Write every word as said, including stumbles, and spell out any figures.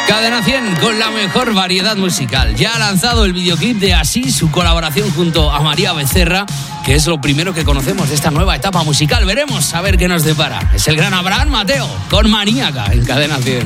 Cadena cien con la mejor variedad musical. Ya ha lanzado el videoclip de Así, su colaboración junto a María Becerra, que es lo primero que conocemos de esta nueva etapa musical. Veremos a ver qué nos depara. Es el gran Abraham Mateo con Maníaca en Cadena cien.